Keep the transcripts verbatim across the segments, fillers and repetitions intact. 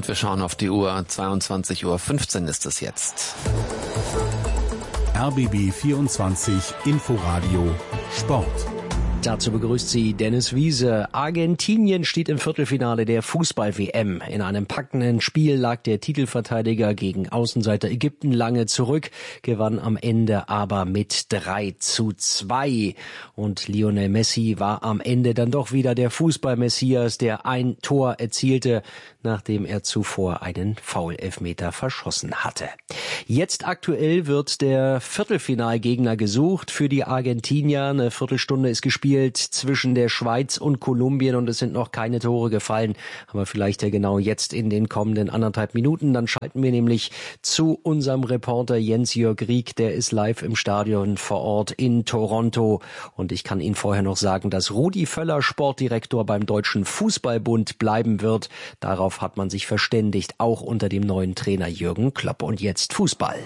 Und wir schauen auf die Uhr. zweiundzwanzig Uhr fünfzehn ist es jetzt. R B B vierundzwanzig Inforadio Sport. Dazu begrüßt sie Dennis Wiese. Argentinien steht im Viertelfinale der Fußball-W M. In einem packenden Spiel lag der Titelverteidiger gegen Außenseiter Ägypten lange zurück, gewann am Ende aber mit drei zu zwei. Und Lionel Messi war am Ende dann doch wieder der Fußball-Messias, der ein Tor erzielte, nachdem er zuvor einen Foul-Elfmeter verschossen hatte. Jetzt aktuell wird der Viertelfinalgegner gesucht für die Argentinier. Eine Viertelstunde ist gespielt zwischen der Schweiz und Kolumbien und es sind noch keine Tore gefallen, aber vielleicht ja genau jetzt in den kommenden anderthalb Minuten. Dann schalten wir nämlich zu unserem Reporter Jens-Jörg Rieck, der ist live im Stadion vor Ort in Toronto und ich kann Ihnen vorher noch sagen, dass Rudi Völler Sportdirektor beim Deutschen Fußballbund bleiben wird. Darauf hat man sich verständigt, auch unter dem neuen Trainer Jürgen Klopp. Und jetzt Fußball.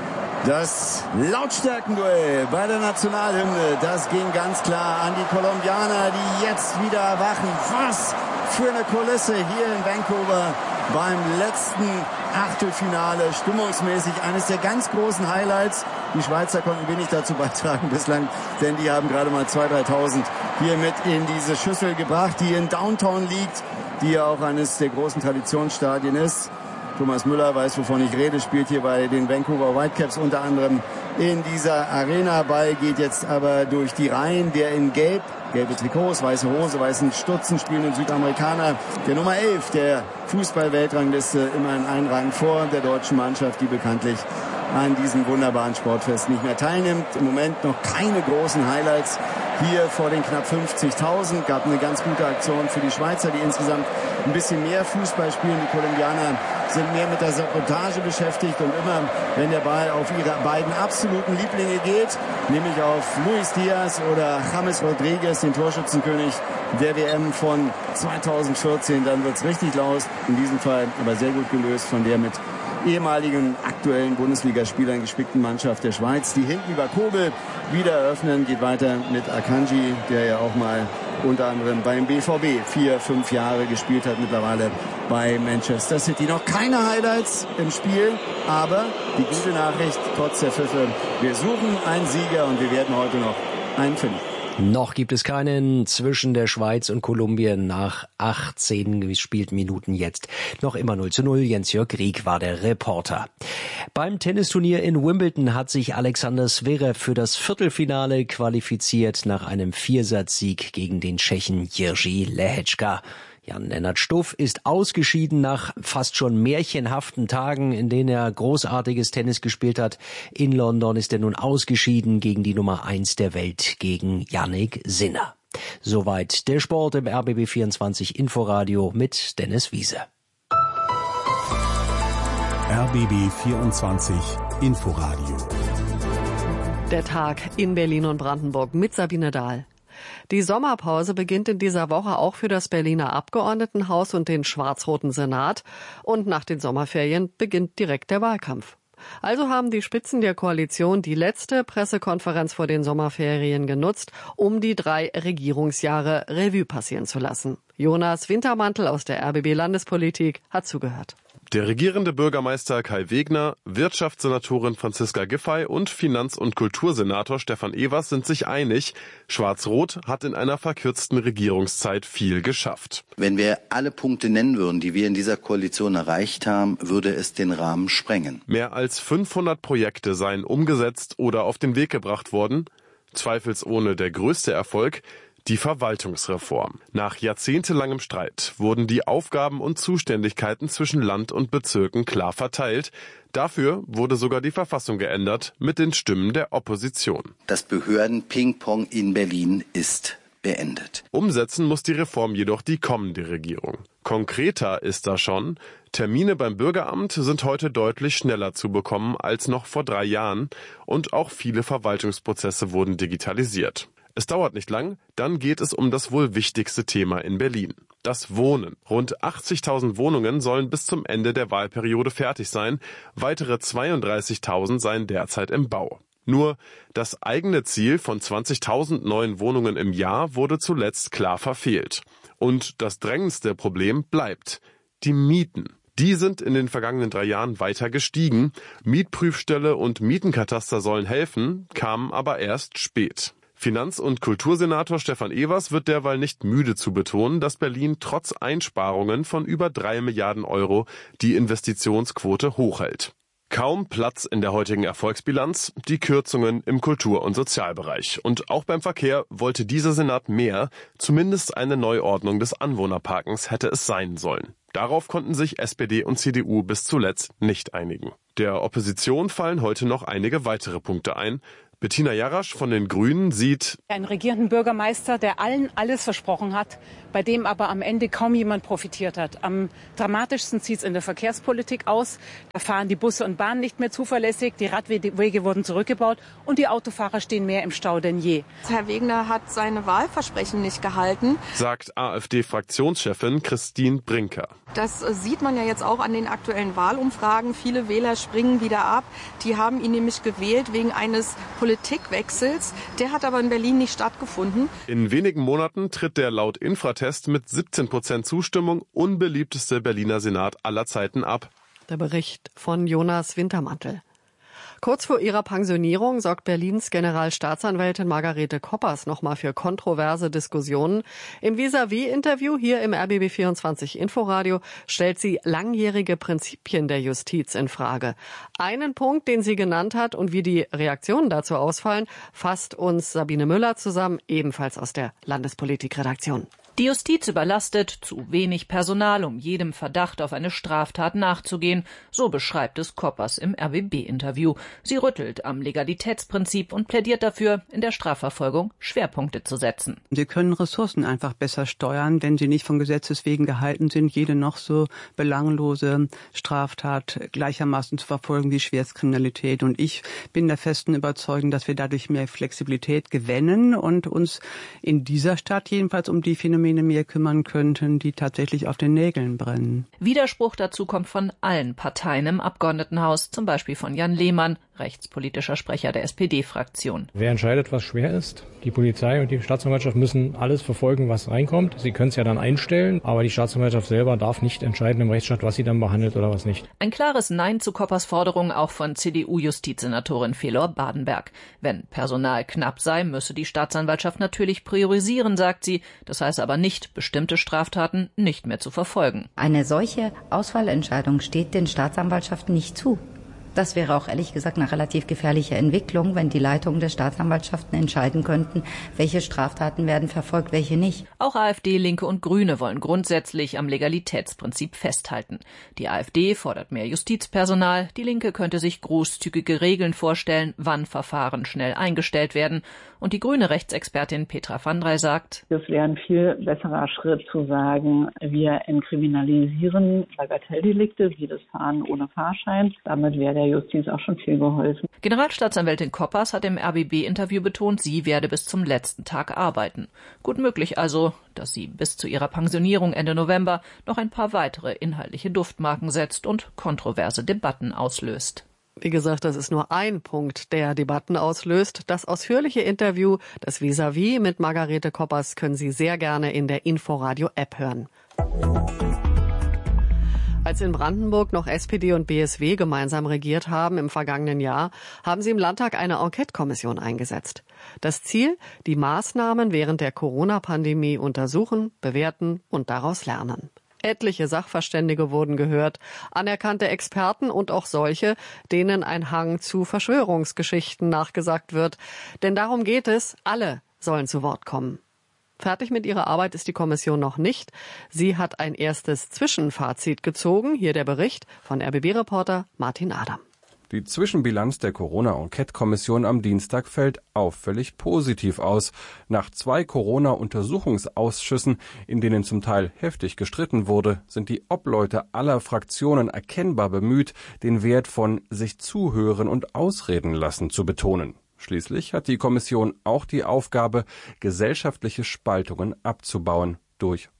Das Lautstärkenduell bei der Nationalhymne, das ging ganz klar an die Kolumbianer, die jetzt wieder erwachen. Was für eine Kulisse hier in Vancouver beim letzten Achtelfinale. Stimmungsmäßig eines der ganz großen Highlights. Die Schweizer konnten wenig dazu beitragen bislang, denn die haben gerade mal zweitausend, dreitausend hier mit in diese Schüssel gebracht, die in Downtown liegt, die ja auch eines der großen Traditionsstadien ist. Thomas Müller weiß, wovon ich rede, spielt hier bei den Vancouver Whitecaps unter anderem in dieser Arena. Ball geht jetzt aber durch die Reihen. Der in Gelb, gelbe Trikots, weiße Hose, weißen Stutzen spielenden Südamerikaner. Der Nummer elf der Fußball-Weltrangliste immerhin einen Rang vor der deutschen Mannschaft, die bekanntlich an diesem wunderbaren Sportfest nicht mehr teilnimmt. Im Moment noch keine großen Highlights hier vor den knapp fünfzigtausend. Gab eine ganz gute Aktion für die Schweizer, die insgesamt ein bisschen mehr Fußball spielen. Die Kolumbianer sind mehr mit der Sabotage beschäftigt und immer, wenn der Ball auf ihre beiden absoluten Lieblinge geht, nämlich auf Luis Diaz oder James Rodriguez, den Torschützenkönig der W M von zweitausendvierzehn, dann wird's richtig laut. In diesem Fall aber sehr gut gelöst von der mit ehemaligen aktuellen Bundesligaspielern gespickten Mannschaft der Schweiz, die hinten über Kobel wieder eröffnen. Geht weiter mit Akanji, der ja auch mal unter anderem beim B V B vier, fünf Jahre gespielt hat, mittlerweile bei Manchester City. Noch keine Highlights im Spiel, aber die gute Nachricht, trotz der Pfiffe, wir suchen einen Sieger und wir werden heute noch einen finden. Noch gibt es keinen zwischen der Schweiz und Kolumbien nach achtzehn gespielten Minuten jetzt. Noch immer null zu null. Jens-Jörg Rieck war der Reporter. Beim Tennisturnier in Wimbledon hat sich Alexander Zverev für das Viertelfinale qualifiziert nach einem Viersatzsieg gegen den Tschechen Jiří Lehečka. Jan-Lennart Stuff ist ausgeschieden nach fast schon märchenhaften Tagen, in denen er großartiges Tennis gespielt hat. In London ist er nun ausgeschieden gegen die Nummer eins der Welt, gegen Jannik Sinner. Soweit der Sport im R B B vierundzwanzig Inforadio mit Dennis Wiese. R B B vierundzwanzig Inforadio. Der Tag in Berlin und Brandenburg mit Sabine Dahl. Die Sommerpause beginnt in dieser Woche auch für das Berliner Abgeordnetenhaus und den schwarz-roten Senat. Und nach den Sommerferien beginnt direkt der Wahlkampf. Also haben die Spitzen der Koalition die letzte Pressekonferenz vor den Sommerferien genutzt, um die drei Regierungsjahre Revue passieren zu lassen. Jonas Wintermantel aus der R B B Landespolitik hat zugehört. Der regierende Bürgermeister Kai Wegner, Wirtschaftssenatorin Franziska Giffey und Finanz- und Kultursenator Stefan Evers sind sich einig, Schwarz-Rot hat in einer verkürzten Regierungszeit viel geschafft. Wenn wir alle Punkte nennen würden, die wir in dieser Koalition erreicht haben, würde es den Rahmen sprengen. Mehr als fünfhundert Projekte seien umgesetzt oder auf den Weg gebracht worden. Zweifelsohne der größte Erfolg: die Verwaltungsreform. Nach jahrzehntelangem Streit wurden die Aufgaben und Zuständigkeiten zwischen Land und Bezirken klar verteilt. Dafür wurde sogar die Verfassung geändert mit den Stimmen der Opposition. Das Behörden-Ping-Pong in Berlin ist beendet. Umsetzen muss die Reform jedoch die kommende Regierung. Konkreter ist da schon: Termine beim Bürgeramt sind heute deutlich schneller zu bekommen als noch vor drei Jahren und auch viele Verwaltungsprozesse wurden digitalisiert. Es dauert nicht lang, dann geht es um das wohl wichtigste Thema in Berlin: das Wohnen. Rund achtzigtausend Wohnungen sollen bis zum Ende der Wahlperiode fertig sein. Weitere zweiunddreißigtausend seien derzeit im Bau. Nur das eigene Ziel von zwanzigtausend neuen Wohnungen im Jahr wurde zuletzt klar verfehlt. Und das drängendste Problem bleibt: die Mieten. Die sind in den vergangenen drei Jahren weiter gestiegen. Mietprüfstelle und Mietenkataster sollen helfen, kamen aber erst spät. Finanz- und Kultursenator Stefan Evers wird derweil nicht müde zu betonen, dass Berlin trotz Einsparungen von über drei Milliarden Euro die Investitionsquote hochhält. Kaum Platz in der heutigen Erfolgsbilanz, die Kürzungen im Kultur- und Sozialbereich. Und auch beim Verkehr wollte dieser Senat mehr, zumindest eine Neuordnung des Anwohnerparkens hätte es sein sollen. Darauf konnten sich S P D und C D U bis zuletzt nicht einigen. Der Opposition fallen heute noch einige weitere Punkte ein. Bettina Jarasch von den Grünen sieht einen regierenden Bürgermeister, der allen alles versprochen hat, bei dem aber am Ende kaum jemand profitiert hat. Am dramatischsten sieht es in der Verkehrspolitik aus. Da fahren die Busse und Bahnen nicht mehr zuverlässig, die Radwege wurden zurückgebaut und die Autofahrer stehen mehr im Stau denn je. Herr Wegener hat seine Wahlversprechen nicht gehalten, sagt AfD-Fraktionschefin Christine Brinker. Das sieht man ja jetzt auch an den aktuellen Wahlumfragen. Viele Wähler springen wieder ab. Die haben ihn nämlich gewählt wegen eines Politikwechsels. Der hat aber in Berlin nicht stattgefunden. In wenigen Monaten tritt der laut Infratest mit siebzehn Prozent Zustimmung unbeliebteste Berliner Senat aller Zeiten ab. Der Bericht von Jonas Wintermantel. Kurz vor ihrer Pensionierung sorgt Berlins Generalstaatsanwältin Margarete Koppers nochmal für kontroverse Diskussionen. Im Vis-à-vis-Interview hier im R B B vierundzwanzig Inforadio stellt sie langjährige Prinzipien der Justiz in Frage. Einen Punkt, den sie genannt hat und wie die Reaktionen dazu ausfallen, fasst uns Sabine Müller zusammen, ebenfalls aus der Landespolitikredaktion. Die Justiz überlastet, zu wenig Personal, um jedem Verdacht auf eine Straftat nachzugehen, so beschreibt es Koppers im R B B-Interview. Sie rüttelt am Legalitätsprinzip und plädiert dafür, in der Strafverfolgung Schwerpunkte zu setzen. Sie können Ressourcen einfach besser steuern, wenn sie nicht von Gesetzes wegen gehalten sind, jede noch so belanglose Straftat gleichermaßen zu verfolgen wie Schwerstkriminalität. Und ich bin der festen Überzeugung, dass wir dadurch mehr Flexibilität gewinnen und uns in dieser Stadt jedenfalls um die Phänomene mehr kümmern könnten, die tatsächlich auf den Nägeln brennen. Widerspruch dazu kommt von allen Parteien im Abgeordnetenhaus, zum Beispiel von Jan Lehmann, rechtspolitischer Sprecher der S P D-Fraktion. Wer entscheidet, was schwer ist? Die Polizei und die Staatsanwaltschaft müssen alles verfolgen, was reinkommt. Sie können es ja dann einstellen, aber die Staatsanwaltschaft selber darf nicht entscheiden im Rechtsstaat, was sie dann behandelt oder was nicht. Ein klares Nein zu Koppers Forderung auch von C D U-Justizsenatorin Felor Badenberg. Wenn Personal knapp sei, müsse die Staatsanwaltschaft natürlich priorisieren, sagt sie. Das heißt aber nicht, bestimmte Straftaten nicht mehr zu verfolgen. Eine solche Auswahlentscheidung steht den Staatsanwaltschaften nicht zu. Das wäre auch ehrlich gesagt eine relativ gefährliche Entwicklung, wenn die Leitungen der Staatsanwaltschaften entscheiden könnten, welche Straftaten werden verfolgt, welche nicht. Auch AfD, Linke und Grüne wollen grundsätzlich am Legalitätsprinzip festhalten. Die AfD fordert mehr Justizpersonal, die Linke könnte sich großzügige Regeln vorstellen, wann Verfahren schnell eingestellt werden. Und die grüne Rechtsexpertin Petra van Drey sagt, es wäre ein viel besserer Schritt zu sagen, wir entkriminalisieren Bagatelldelikte wie das Fahren ohne Fahrschein. Damit wäre der Justiz auch schon viel geholfen. Generalstaatsanwältin Koppers hat im R B B-Interview betont, sie werde bis zum letzten Tag arbeiten. Gut möglich also, dass sie bis zu ihrer Pensionierung Ende November noch ein paar weitere inhaltliche Duftmarken setzt und kontroverse Debatten auslöst. Wie gesagt, das ist nur ein Punkt, der Debatten auslöst. Das ausführliche Interview, das Vis-à-vis mit Margarete Koppers, können Sie sehr gerne in der Inforadio-App hören. Als in Brandenburg noch S P D und B S W gemeinsam regiert haben im vergangenen Jahr, haben sie im Landtag eine Enquete-Kommission eingesetzt. Das Ziel, die Maßnahmen während der Corona-Pandemie untersuchen, bewerten und daraus lernen. Etliche Sachverständige wurden gehört, anerkannte Experten und auch solche, denen ein Hang zu Verschwörungsgeschichten nachgesagt wird. Denn darum geht es, alle sollen zu Wort kommen. Fertig mit ihrer Arbeit ist die Kommission noch nicht. Sie hat ein erstes Zwischenfazit gezogen. Hier der Bericht von R B B-Reporter Martin Adam. Die Zwischenbilanz der Corona-Enquete-Kommission am Dienstag fällt auffällig positiv aus. Nach zwei Corona-Untersuchungsausschüssen, in denen zum Teil heftig gestritten wurde, sind die Obleute aller Fraktionen erkennbar bemüht, den Wert von sich zuhören und ausreden lassen zu betonen. Schließlich hat die Kommission auch die Aufgabe, gesellschaftliche Spaltungen abzubauen durch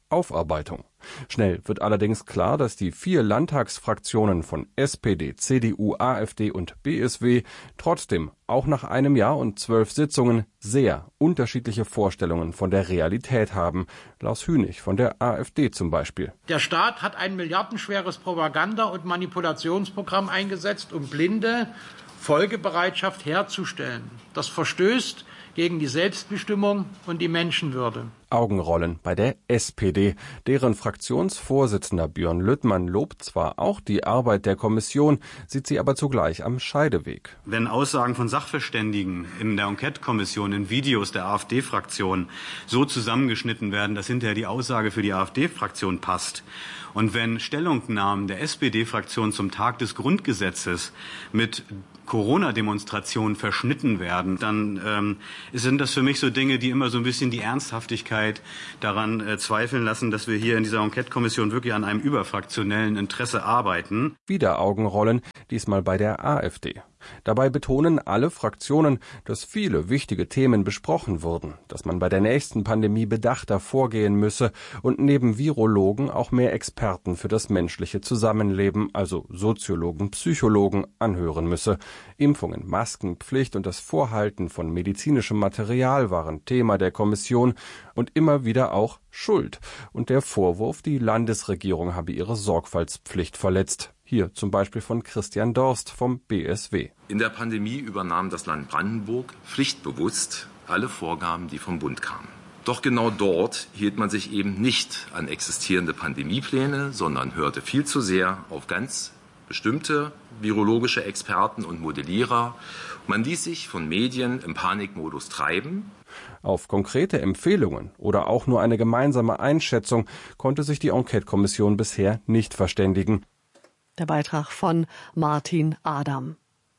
Aufarbeitung. Schnell wird allerdings klar, dass die vier Landtagsfraktionen von S P D, C D U, AfD und B S W trotzdem auch nach einem Jahr und zwölf Sitzungen sehr unterschiedliche Vorstellungen von der Realität haben. Klaus Hünig von der AfD zum Beispiel. Der Staat hat ein milliardenschweres Propaganda- und Manipulationsprogramm eingesetzt, um blinde Folgebereitschaft herzustellen. Das verstößt gegen die Selbstbestimmung und die Menschenwürde. Augenrollen bei der S P D. Deren Fraktionsvorsitzender Björn Lüttmann lobt zwar auch die Arbeit der Kommission, sieht sie aber zugleich am Scheideweg. Wenn Aussagen von Sachverständigen in der Enquete-Kommission, in Videos der AfD-Fraktion so zusammengeschnitten werden, dass hinterher die Aussage für die AfD-Fraktion passt, und wenn Stellungnahmen der S P D-Fraktion zum Tag des Grundgesetzes mit Corona-Demonstrationen verschnitten werden, dann ähm, sind das für mich so Dinge, die immer so ein bisschen die Ernsthaftigkeit daran äh, zweifeln lassen, dass wir hier in dieser Enquete-Kommission wirklich an einem überfraktionellen Interesse arbeiten. Wieder Augenrollen, diesmal bei der AfD. Dabei betonen alle Fraktionen, dass viele wichtige Themen besprochen wurden, dass man bei der nächsten Pandemie bedachter vorgehen müsse und neben Virologen auch mehr Experten für das menschliche Zusammenleben, also Soziologen, Psychologen, anhören müsse. Impfungen, Maskenpflicht und das Vorhalten von medizinischem Material waren Thema der Kommission und immer wieder auch Schuld und der Vorwurf, die Landesregierung habe ihre Sorgfaltspflicht verletzt. Hier zum Beispiel von Christian Dorst vom B S W. In der Pandemie übernahm das Land Brandenburg pflichtbewusst alle Vorgaben, die vom Bund kamen. Doch genau dort hielt man sich eben nicht an existierende Pandemiepläne, sondern hörte viel zu sehr auf ganz bestimmte virologische Experten und Modellierer. Man ließ sich von Medien im Panikmodus treiben. Auf konkrete Empfehlungen oder auch nur eine gemeinsame Einschätzung konnte sich die Enquete-Kommission bisher nicht verständigen. Der Beitrag von Martin Adam.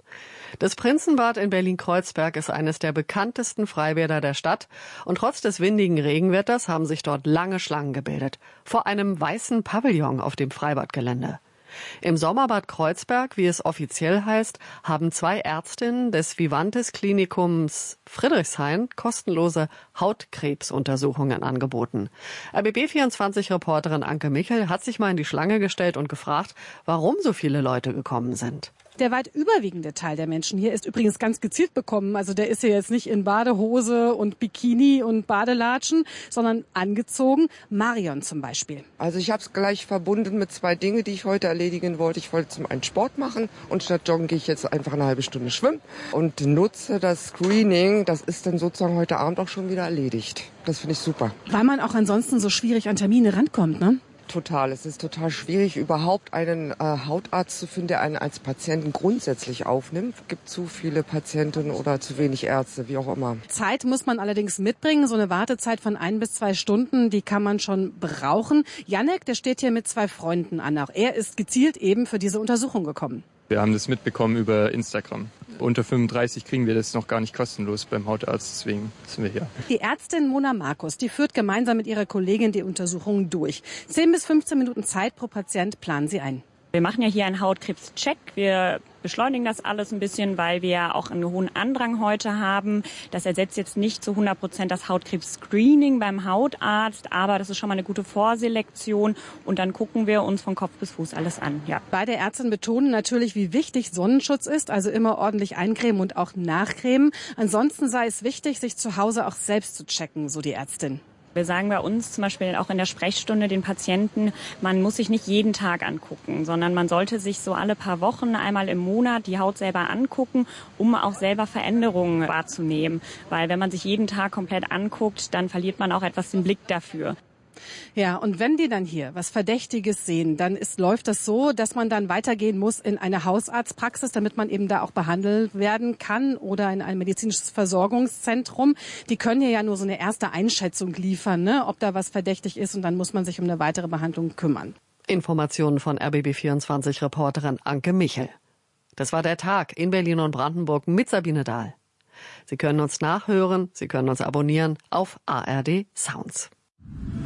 Das Prinzenbad in Berlin-Kreuzberg ist eines der bekanntesten Freibäder der Stadt. Und trotz des windigen Regenwetters haben sich dort lange Schlangen gebildet. Vor einem weißen Pavillon auf dem Freibadgelände. Im Sommerbad Kreuzberg, wie es offiziell heißt, haben zwei Ärztinnen des Vivantes Klinikums Friedrichshain kostenlose Hautkrebsuntersuchungen angeboten. R B B vierundzwanzig-Reporterin Anke Michel hat sich mal in die Schlange gestellt und gefragt, warum so viele Leute gekommen sind. Der weit überwiegende Teil der Menschen hier ist übrigens ganz gezielt bekommen. Also der ist hier jetzt nicht in Badehose und Bikini und Badelatschen, sondern angezogen. Marion zum Beispiel. Also ich habe es gleich verbunden mit zwei Dingen, die ich heute erledigen wollte. Ich wollte zum einen Sport machen und statt Joggen gehe ich jetzt einfach eine halbe Stunde schwimmen und nutze das Screening. Das ist dann sozusagen heute Abend auch schon wieder erledigt. Das finde ich super. Weil man auch ansonsten so schwierig an Termine rankommt, ne? Total. Es ist total schwierig, überhaupt einen äh, Hautarzt zu finden, der einen als Patienten grundsätzlich aufnimmt. Es gibt zu viele Patienten oder zu wenig Ärzte, wie auch immer. Zeit muss man allerdings mitbringen. So eine Wartezeit von ein bis zwei Stunden, die kann man schon brauchen. Jannek, der steht hier mit zwei Freunden an. Auch er ist gezielt eben für diese Untersuchung gekommen. Wir haben das mitbekommen über Instagram. Unter fünfunddreißig kriegen wir das noch gar nicht kostenlos beim Hautarzt, deswegen sind wir hier. Die Ärztin Mona Markus, die führt gemeinsam mit ihrer Kollegin die Untersuchung durch. zehn bis fünfzehn Minuten Zeit pro Patient planen sie ein. Wir machen ja hier einen Hautkrebscheck. Wir beschleunigen das alles ein bisschen, weil wir ja auch einen hohen Andrang heute haben. Das ersetzt jetzt nicht zu hundert Prozent das Hautkrebs-Screening beim Hautarzt, aber das ist schon mal eine gute Vorselektion und dann gucken wir uns von Kopf bis Fuß alles an. Ja. Beide Ärztinnen betonen natürlich, wie wichtig Sonnenschutz ist, also immer ordentlich eincremen und auch nachcremen. Ansonsten sei es wichtig, sich zu Hause auch selbst zu checken, so die Ärztin. Wir sagen bei uns zum Beispiel auch in der Sprechstunde den Patienten, man muss sich nicht jeden Tag angucken, sondern man sollte sich so alle paar Wochen, einmal im Monat die Haut selber angucken, um auch selber Veränderungen wahrzunehmen. Weil wenn man sich jeden Tag komplett anguckt, dann verliert man auch etwas den Blick dafür. Ja, und wenn die dann hier was Verdächtiges sehen, dann ist, läuft das so, dass man dann weitergehen muss in eine Hausarztpraxis, damit man eben da auch behandelt werden kann oder in ein medizinisches Versorgungszentrum. Die können hier ja nur so eine erste Einschätzung liefern, ne, ob da was verdächtig ist und dann muss man sich um eine weitere Behandlung kümmern. Informationen von R B B vierundzwanzig-Reporterin Anke Michel. Das war der Tag in Berlin und Brandenburg mit Sabine Dahl. Sie können uns nachhören, Sie können uns abonnieren auf A R D Sounds.